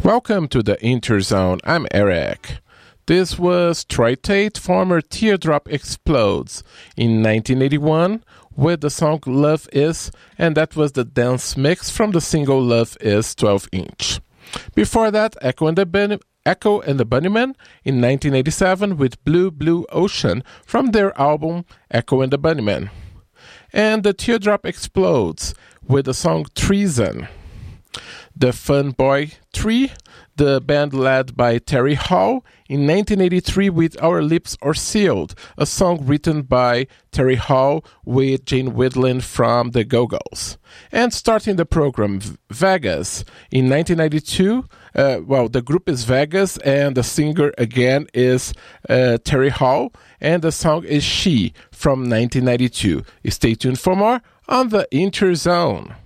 Welcome to the Interzone. I'm Eric. This was Troy Tate, former Teardrop Explodes, in 1981 with the song Love Is, and that was the dance mix from the single Love Is 12-inch. Before that, Echo and the Bunnymen in 1987 with Blue Blue Ocean from their album Echo and the Bunnymen. And the Teardrop Explodes with the song Treason. The Fun Boy 3, the band led by Terry Hall, in 1983 with Our Lips Are Sealed, a song written by Terry Hall with Jane Wiedlin from the Go-Go's. And starting the program, Vegas, in 1992, the group is Vegas and the singer again is Terry Hall, and the song is She from 1992. Stay tuned for more on the Interzone.